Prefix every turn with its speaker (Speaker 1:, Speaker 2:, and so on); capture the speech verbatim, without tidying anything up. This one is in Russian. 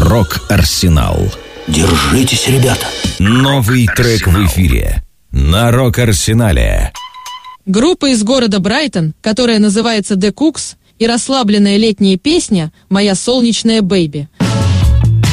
Speaker 1: Рок-Арсенал.
Speaker 2: Держитесь, ребята.
Speaker 1: Новый трек в эфире на Рок-Арсенале.
Speaker 3: Группа из города Брайтон, которая называется The Cooks, и расслабленная летняя песня «Моя солнечная бэйби».